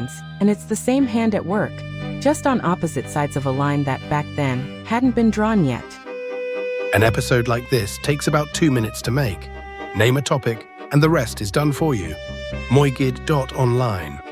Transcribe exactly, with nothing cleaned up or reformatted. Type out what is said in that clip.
hands, and it's the same hand at work, just on opposite sides of a line that, back then, hadn't been drawn yet. An episode like this takes about two minutes to make. Name a topic, and the rest is done for you. moigid dot online.